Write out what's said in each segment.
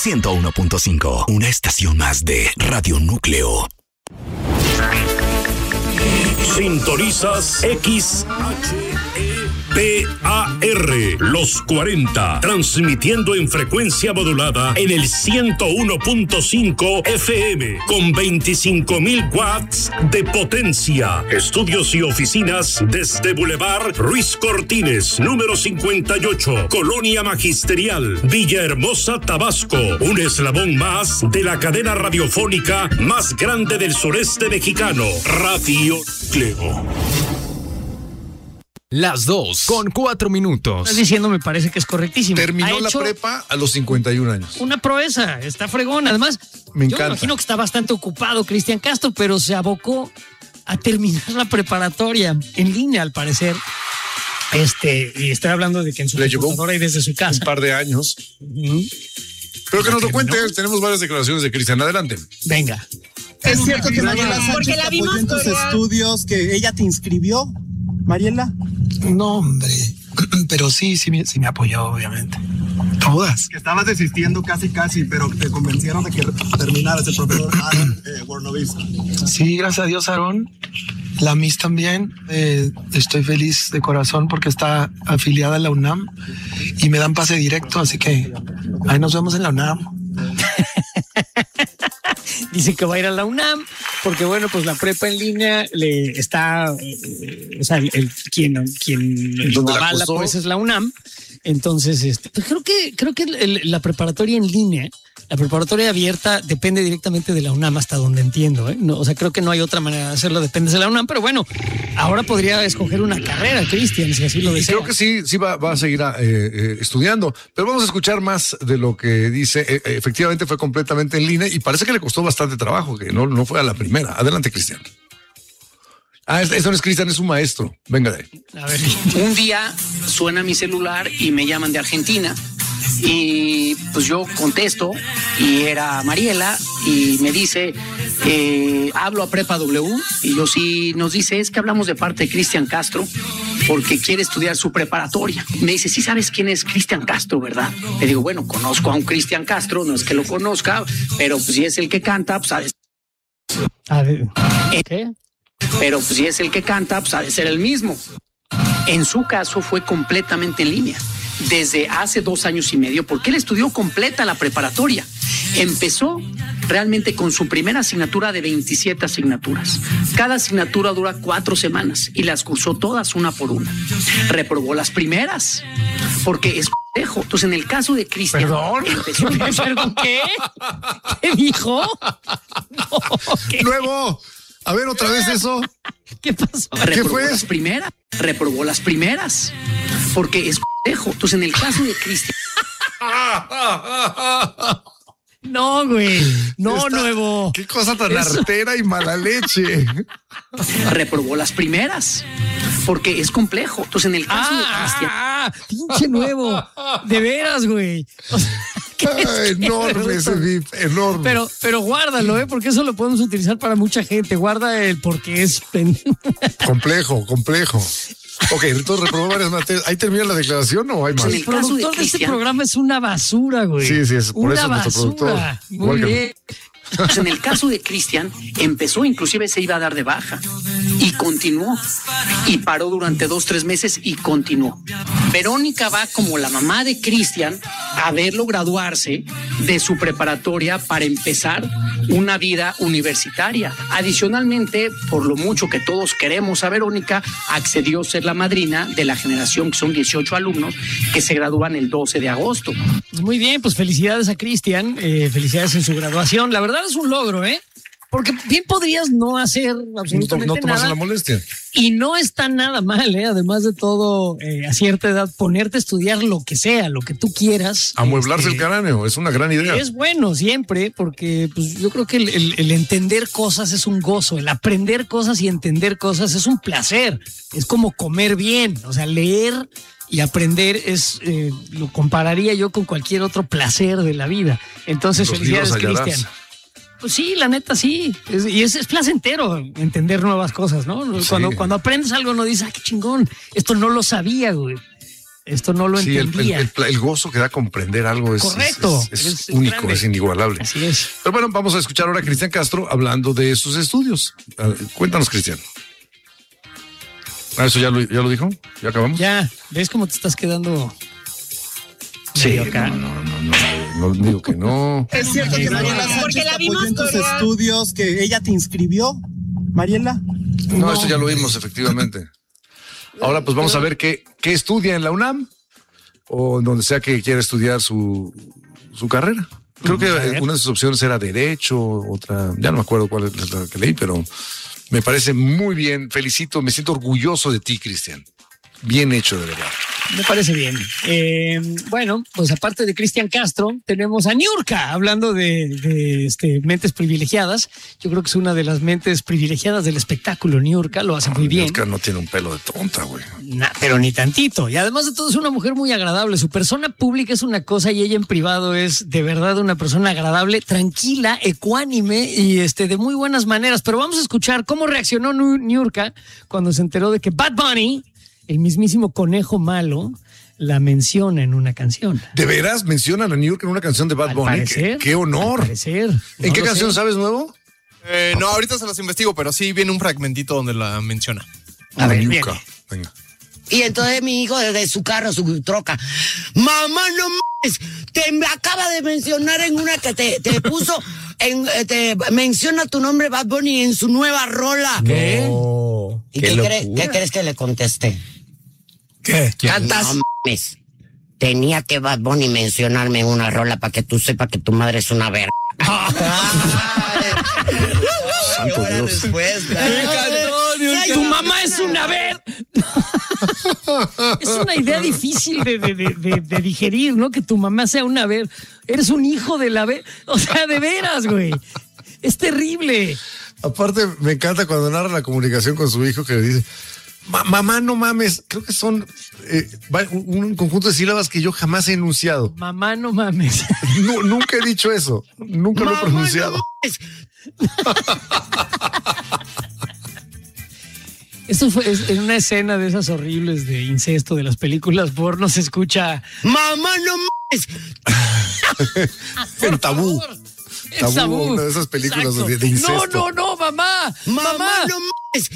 101.5, una estación más de Radio Núcleo. Sintonizas XHEPAR, los 40, transmitiendo en frecuencia modulada en el 101.5 FM, con 25.000 watts de potencia. Estudios y oficinas desde Boulevard Ruiz Cortines, número 58, Colonia Magisterial, Villahermosa, Tabasco. Un eslabón más de la cadena radiofónica más grande del sureste mexicano, Radio Núcleo. Las 2:04. Estás diciendo, me parece que es correctísimo. Terminó la prepa a los 51 años. Una proeza, está fregón. Además, me encanta. Yo imagino que está bastante ocupado Cristian Castro, pero se abocó a terminar la preparatoria en línea, al parecer. Y estoy hablando de que en su computadora y desde su casa. Un par de años. Pero que nos lo cuente él. Tenemos varias declaraciones de Cristian. Adelante. Venga. ¿Es cierto que Mariela Sánchez te apoyó en tus estudios, que ella te inscribió, Mariela? No, hombre, pero sí me apoyó, obviamente. Todas. Que estabas desistiendo casi, pero te convencieron de que terminaras el profesor Aaron Bornovista. Sí, gracias a Dios, Aaron. La Miss también. Estoy feliz de corazón porque está afiliada a la UNAM y me dan pase directo, así que ahí nos vemos en la UNAM. Dice que va a ir a la UNAM porque, bueno, pues la prepa en línea le está, quien lo avala, pues es la UNAM. Entonces, pues creo que la preparatoria en línea, la preparatoria abierta depende directamente de la UNAM, hasta donde entiendo, ¿eh? No, o sea, creo que no hay otra manera de hacerlo, depende de la UNAM, pero bueno, ahora podría escoger una carrera, Cristian, si así lo desea. Creo que sí va a seguir estudiando, pero vamos a escuchar más de lo que dice. Efectivamente fue completamente en línea y parece que le costó bastante trabajo, que no fue a la primera. Adelante, Cristian. Eso no es Cristian, es un maestro. Venga de ahí. A ver. Un día suena mi celular y me llaman de Argentina y pues yo contesto y era Mariela y me dice, hablo a Prepa W y yo sí, nos dice, es que hablamos de parte de Cristian Castro porque quiere estudiar su preparatoria. Me dice, sí sabes quién es Cristian Castro, ¿verdad? Le digo, bueno, conozco a un Cristian Castro, no es que lo conozca, pero pues si es el que canta, pues sabes. A ver, ¿qué? Pero pues, si es el que canta, pues ha de ser el mismo. En su caso fue completamente en línea, desde hace 2 años y medio, porque él estudió completa la preparatoria. Empezó realmente con su primera asignatura de 27 asignaturas. Cada asignatura dura 4 semanas y las cursó todas una por una. Reprobó las primeras, porque es pendejo. Entonces, en el caso de Cristian... ¿Perdón? ¿Perdón qué? ¿Qué dijo? No, ¿qué? Luego... A ver, otra vez eso. ¿Qué pasó? Reprobó las primeras. Reprobó las primeras. Porque es pendejo. Entonces, en el caso de Cristian... No, güey. No, nuevo. Qué cosa tan artera y mala leche. Reprobó las primeras. Porque es complejo. Entonces, en el caso de Cristian... Pinche nuevo. De veras, güey. O sea, enorme ese VIP, enorme. Pero guárdalo, porque eso lo podemos utilizar para mucha gente. Guarda el porque es complejo. Ok, entonces reprobó varias materias. ¿Ahí termina la declaración o hay más? El productor de este programa es una basura, güey. Sí, es por eso nuestro productor. Muy bien. Pues en el caso de Cristian, empezó, inclusive se iba a dar de baja y continuó y paró durante 2-3 meses y continuó. Verónica va como la mamá de Cristian a verlo graduarse de su preparatoria para empezar una vida universitaria. Adicionalmente, por lo mucho que todos queremos a Verónica, accedió a ser la madrina de la generación, que son 18 alumnos que se gradúan el 12 de agosto. Muy bien, pues felicidades a Cristian, felicidades en su graduación. La verdad es un logro, porque bien podrías no hacer absolutamente no tomarse nada. la molestia. Y no está nada mal, además de todo, a cierta edad, ponerte a estudiar lo que sea, lo que tú quieras. Amueblarse el cráneo, es una gran idea. Es bueno siempre, porque pues, yo creo que el entender cosas es un gozo, el aprender cosas y entender cosas es un placer, es como comer bien, o sea, leer y aprender lo compararía yo con cualquier otro placer de la vida. Entonces, felicidades, Cristian. Pues sí, la neta sí. Es placentero entender nuevas cosas, ¿no? Sí. Cuando aprendes algo no dices, qué chingón, esto no lo sabía, güey. Esto no lo entendía. El gozo que da comprender algo es, correcto. Es único, grande. Es inigualable. Así es. Pero bueno, vamos a escuchar ahora a Cristian Castro hablando de sus estudios. Cuéntanos, Cristian. ¿Eso ya lo dijo? ¿Ya acabamos? Ya, ¿ves cómo te estás quedando? Sí, no digo que no. Es cierto que Mariela Sánchez te apoyó en tus estudios, que ella te inscribió, Mariela. No, eso ya lo vimos, efectivamente. Ahora pues vamos a ver qué estudia en la UNAM o en donde sea que quiera estudiar su carrera. Creo que una de sus opciones era Derecho, otra, ya no me acuerdo cuál es la que leí, pero me parece muy bien. Felicito, me siento orgulloso de ti, Cristian. Bien hecho, de verdad. Me parece bien. Bueno, pues aparte de Cristian Castro, tenemos a Niurka, hablando de mentes privilegiadas. Yo creo que es una de las mentes privilegiadas del espectáculo. Niurka lo hace muy bien. Niurka no tiene un pelo de tonta, güey. Pero ni tantito. Y además de todo es una mujer muy agradable. Su persona pública es una cosa y ella en privado es de verdad una persona agradable, tranquila, ecuánime y de muy buenas maneras. Pero vamos a escuchar cómo reaccionó Niurka cuando se enteró de que Bad Bunny, el mismísimo conejo malo, la menciona en una canción. ¿De veras mencionan a Niurka en una canción de Bad Bunny? ¡Qué honor! Al parecer. ¿En qué canción sabes nuevo? No, ahorita se los investigo, pero sí viene un fragmentito donde la menciona. A ver, Niurka, venga. Y entonces mi hijo desde su carro, su troca, mamá, no mames, te acaba de mencionar en una que te puso, te menciona tu nombre Bad Bunny en su nueva rola. ¿Qué? No. ¿Y qué crees que le contesté? ¿Qué? ¿Cantas? No mames. Tenía que Bad Bunny mencionarme en una rola para que tú sepas que tu madre es una verga. Santo Dios. Tu mamá es una verga. Es una idea difícil de digerir, ¿no? Que tu mamá sea una verga. Eres un hijo de la verga. O sea, de veras, güey. Es terrible. Aparte, me encanta cuando narra la comunicación con su hijo que le dice: mamá, no mames. Creo que son un conjunto de sílabas que yo jamás he enunciado. Mamá, no mames. No, nunca he dicho eso. Nunca lo he pronunciado. No Esto fue en una escena de esas horribles de incesto de las películas porno. Se escucha: mamá, no mames. En Tabú. En Tabú. Una de esas películas de incesto. No, mamá. Mamá, no mames.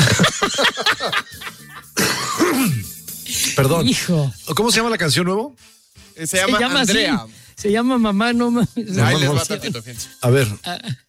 Perdón. Hijo. ¿Cómo se llama la canción nuevo? Se llama Andrea. Así. Se llama Mamá, no mames. Ahí les va tantito, fíjense. A ver.